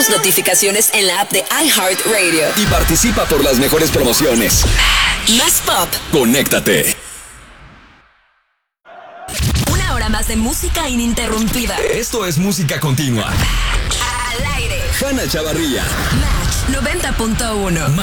tus notificaciones en la app de iHeartRadio. Y participa por las mejores promociones. Más pop. Conéctate. Una hora más de música ininterrumpida. Esto es música continua. Al aire. Hanna Chavarría. Match 90.1.